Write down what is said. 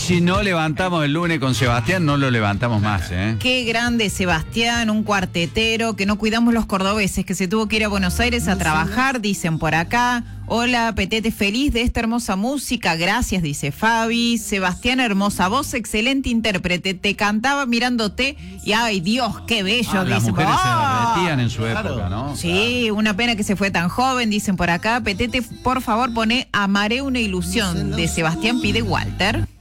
si no levantamos el lunes con Sebastián, no lo levantamos más, ¿eh? Qué grande Sebastián, un cuartetero, que no cuidamos los cordobeses, que se tuvo que ir a Buenos Aires a trabajar, dicen por acá. Hola, Petete, feliz de esta hermosa música, gracias, dice Fabi. Sebastián, hermosa voz, excelente intérprete, te cantaba mirándote y ay Dios, qué bello, Las dice. mujeres se derretían en su época, ¿no? Sí, una pena que se fue tan joven, dicen por acá. Petete, por favor, pone Amaré una ilusión, de Sebastián, pide Walter.